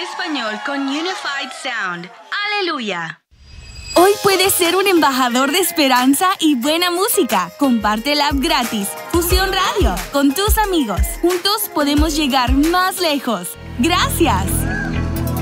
español con Unified Sound. ¡Aleluya! Hoy puedes ser un embajador de esperanza y buena música. Comparte el app gratis, Fusión Radio, con tus amigos. Juntos podemos llegar más lejos. ¡Gracias!